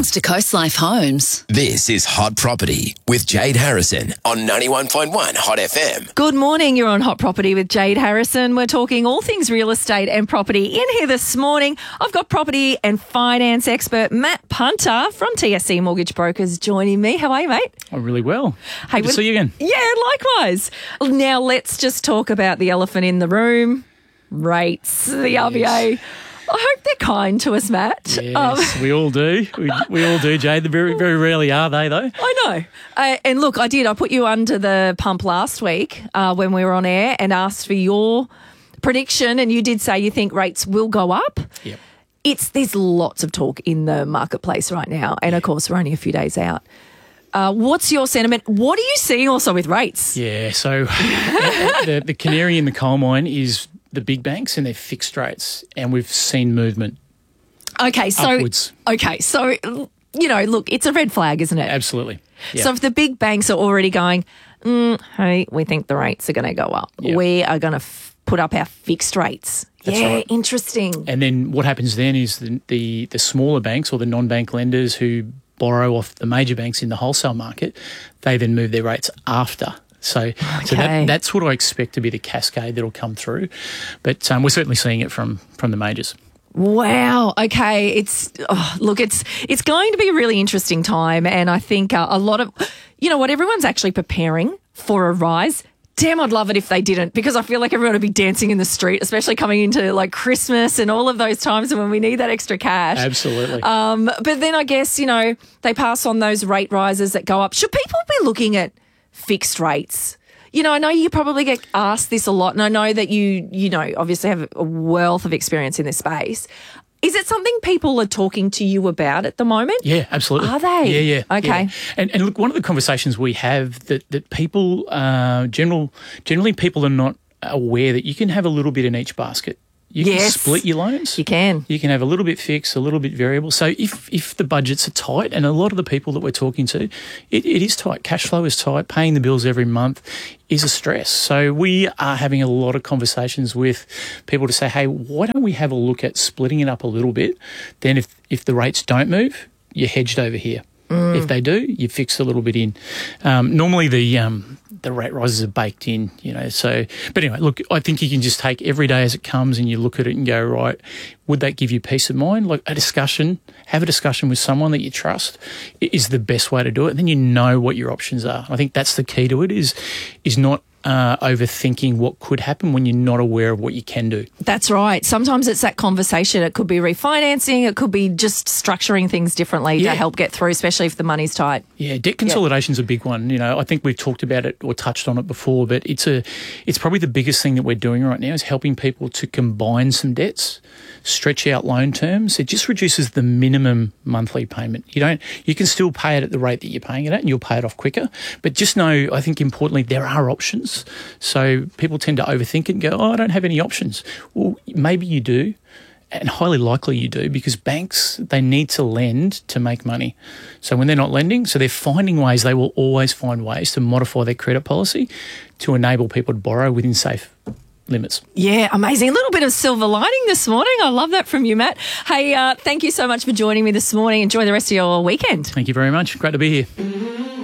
belongs to Coast Life Homes. This is Hot Property with Jade Harrison on 91.1 Hot FM. Good morning. You're on Hot Property with Jade Harrison. We're talking all things real estate and property. In here this morning, I've got property and finance expert Matt Punter from TSC Mortgage Brokers joining me. How are you, mate? Oh, really well. Hey, Good to see you again. Yeah, likewise. Now, let's just talk about the elephant in the room. Rates, the RBA. I hope they're kind to us, Matt. Yes, we all do. We all do, Jade. Very, very rarely are they, though. I know. And look, I put you under the pump last week when we were on air and asked for your prediction, and you did say you think rates will go up. Yep. There's lots of talk in the marketplace right now, and of course, we're only a few days out. What's your sentiment? What are you seeing also with rates? Yeah, so the canary in the coal mine is the big banks and their fixed rates, and we've seen movement upwards. Look, it's a red flag, isn't it? Absolutely. Yep. So if the big banks are already going, hey, we think the rates are going to go up. Yep. We are going to put up our fixed rates. That's right. Interesting. And then what happens then is the smaller banks or the non-bank lenders who borrow off the major banks in the wholesale market, they then move their rates after. So that's what I expect to be the cascade that'll come through. But we're certainly seeing it from the majors. Wow. Okay. It's going to be a really interesting time. And I think a lot of, everyone's actually preparing for a rise. Damn, I'd love it if they didn't, because I feel like everyone would be dancing in the street, especially coming into like Christmas and all of those times when we need that extra cash. Absolutely. But then I guess, they pass on those rate rises that go up. Should people be looking at fixed rates? I know you probably get asked this a lot, and I know that you obviously have a wealth of experience in this space. Is it something people are talking to you about at the moment? Yeah, absolutely. Are they? Yeah. Okay. Yeah. And look, one of the conversations we have that people, generally people are not aware that you can have a little bit in each basket. You can split your loans. You can. You can have a little bit fixed, a little bit variable. So if the budgets are tight, and a lot of the people that we're talking to, it is tight. Cash flow is tight. Paying the bills every month is a stress. So we are having a lot of conversations with people to say, hey, why don't we have a look at splitting it up a little bit? Then if the rates don't move, you're hedged over here. If they do, you fix a little bit in. Normally the rate rises are baked in, So, but anyway, look, I think you can just take every day as it comes and you look at it and go, right, would that give you peace of mind? Like have a discussion with someone that you trust is the best way to do it. And then you know what your options are. I think that's the key to it is not overthinking what could happen when you're not aware of what you can do. That's right. Sometimes it's that conversation. It could be refinancing. It could be just structuring things differently to help get through, especially if the money's tight. Yeah, debt consolidation's a big one. I think we've talked about it or touched on it before, but it's probably the biggest thing that we're doing right now is helping people to combine some debts, stretch out loan terms. It just reduces the minimum monthly payment. You can still pay it at the rate that you're paying it at and you'll pay it off quicker. But just know, I think importantly, there are options. So people tend to overthink it and go, I don't have any options. Well, maybe you do, and highly likely you do, because banks, they need to lend to make money. So when they're not lending, so they're finding ways, they will always find ways to modify their credit policy to enable people to borrow within safe limits. Yeah, amazing. A little bit of silver lining this morning. I love that from you, Matt. Hey, thank you so much for joining me this morning. Enjoy the rest of your weekend. Thank you very much. Great to be here.